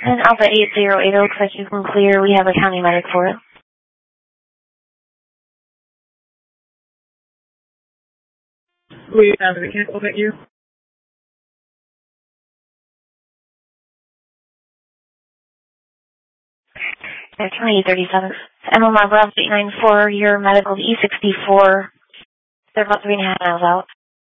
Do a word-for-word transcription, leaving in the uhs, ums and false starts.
And Alpha eight zero eight looks like you can clear. We have a county medic for it. We have the cancel at you. twenty-eight thirty-seven. M M R Bravo eight nine four, your medical E sixty-four. They're about three and a half miles out.